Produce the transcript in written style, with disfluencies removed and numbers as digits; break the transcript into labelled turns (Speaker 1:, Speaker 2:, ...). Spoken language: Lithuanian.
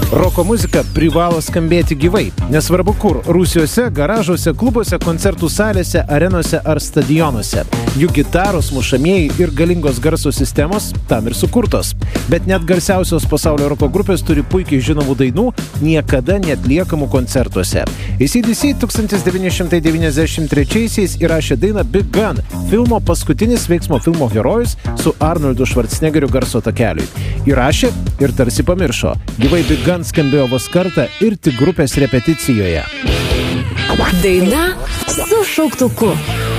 Speaker 1: Roko muzika privalo skambėti gyvai. Nesvarbu kur – rūsiuose, garažuose, klubuose, koncertų salėse, arenose ar stadionuose. Jų gitaros, mušamieji ir galingos garso sistemos tam ir sukurtos. Bet net garsiausios pasaulio roko grupės turi puikiai žinomų dainų, niekada neatliekamų koncertuose. AC/DC 1993-aisiais įrašė dainą Big Gun, filmo paskutinis veiksmo filmo herojus su Arnoldu Schwarzeneggeriu garso takeliui. Įrašė ir tarsi pamiršo. Gyvai Big Gun skambėjo vos kartą ir tik grupės repeticijoje.
Speaker 2: Daina su šauktuku.